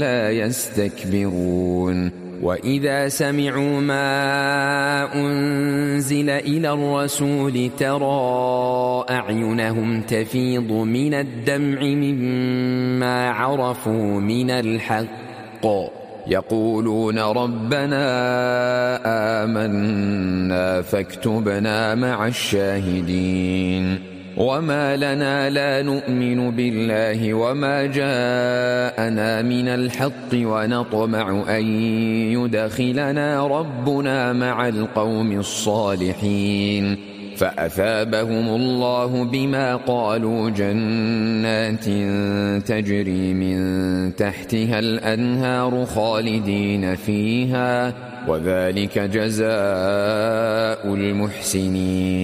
لا يستكبرون وإذا سمعوا ما أنزل إلى الرسول ترى أعينهم تفيض من الدمع مما عرفوا من الحق يقولون ربنا آمنا فاكتبنا مع الشاهدين وما لنا لا نؤمن بالله وما جاءنا من الحق ونطمع أن يدخلنا ربنا مع القوم الصالحين فأثابهم الله بما قالوا جنات تجري من تحتها الأنهار خالدين فيها وذلك جزاء المحسنين.